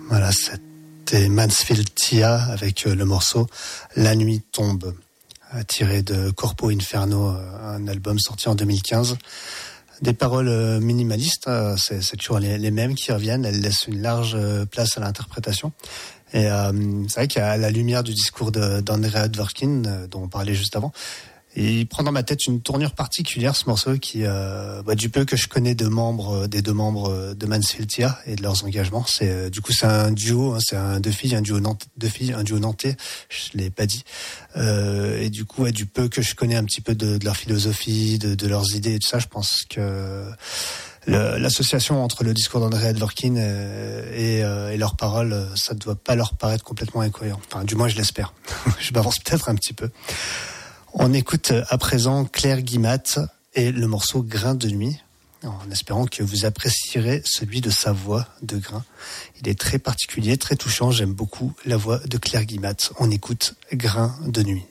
Voilà, c'était Mansfield Tia avec le morceau La nuit tombe, tiré de Corpo Inferno, un album sorti en 2015. Des paroles minimalistes, c'est toujours les mêmes qui reviennent, elles laissent une large place à l'interprétation. Et c'est vrai qu'à la lumière du discours d'Andrea Dworkin, dont on parlait juste avant, il prend dans ma tête une tournure particulière, ce morceau, qui du peu que je connais des deux membres de Mansfield Tia et de leurs engagements. C'est un duo, c'est un deux filles, un duo nantais, je l'ai pas dit. Et du coup, du peu que je connais un petit peu de leur philosophie, de leurs idées et tout ça, je pense que l'association entre le discours d'Andrea Dworkin et leurs paroles, ça ne doit pas leur paraître complètement incohérent. Enfin, du moins, je l'espère. Je m'avance peut-être un petit peu. On écoute à présent Claire Guillemette et le morceau Grain de nuit, en espérant que vous apprécierez celui de sa voix de Grain. Il est très particulier, très touchant. J'aime beaucoup la voix de Claire Guillemette. On écoute Grain de nuit.